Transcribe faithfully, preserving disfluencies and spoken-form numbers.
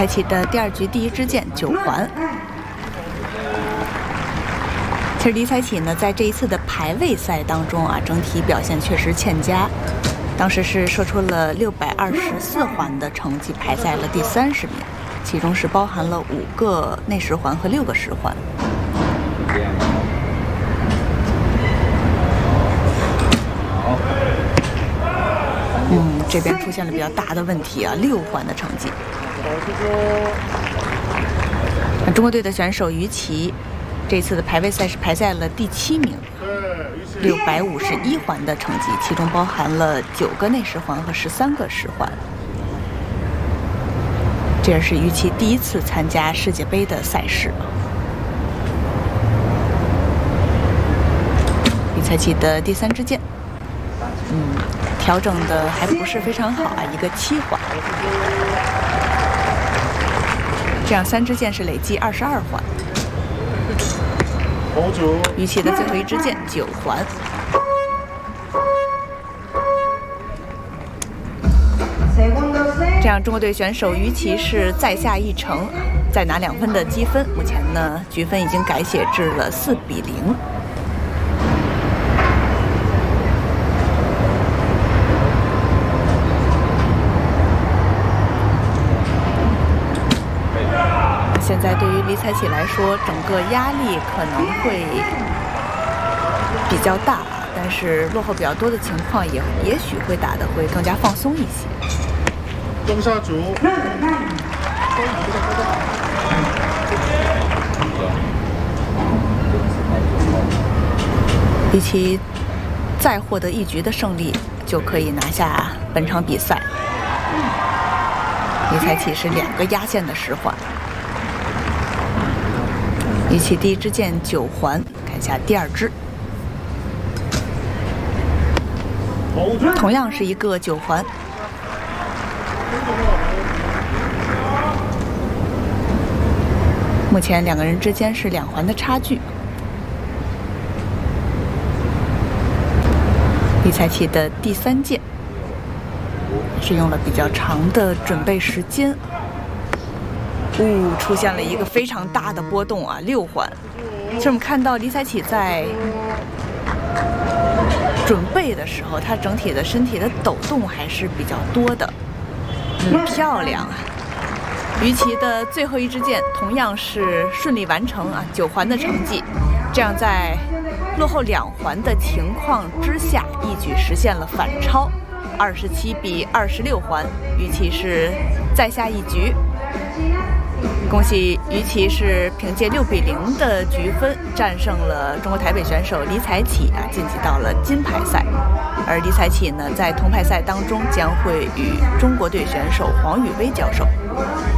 启的第二局第一支箭九环。其实李彩启呢，在这一次的排位赛当中啊，整体表现确实欠佳。当时是射出了六百二十四环的成绩，排在了第三十名，其中是包含了五个内十环和六个十环。嗯，这边出现了比较大的问题啊，六环的成绩。那中国队的选手于琦，这次的排位赛是排在了第七名，六百五十一环的成绩，其中包含了九个内十环和十三个十环。这也是于琦第一次参加世界杯的赛事。李彩启的第三支箭，嗯，调整的还不是非常好啊，一个七环。这样三支箭是累计二十二环。于琦的最后一支箭九环。这样中国队选手于琦是再下一城，再拿两分的积分。目前呢，局分已经改写至了四比零。现在对于李彩启来说，整个压力可能会比较大，但是落后比较多的情况也也许会打得会更加放松一些。 中下组。 李琦再获得一局的胜利，就可以拿下本场比赛。李彩启是两个压线的十环。于琦第一支箭九环，看一下第二支，同样是一个九环。目前两个人之间是两环的差距。李彩启的第三箭是用了比较长的准备时间。呜、哦，出现了一个非常大的波动啊，六环。其实我们看到李彩启在准备的时候，他整体的身体的抖动还是比较多的，嗯，漂亮啊。于琦的最后一支箭同样是顺利完成啊，九环的成绩，这样在落后两环的情况之下，一举实现了反超，二十七比二十六环，于琦是再下一局。恭喜于琦是凭借六比零的局分战胜了中国台北选手李彩启啊，晋级到了金牌赛。而李彩启呢，在铜牌赛当中将会与中国队选手黄宇威交手。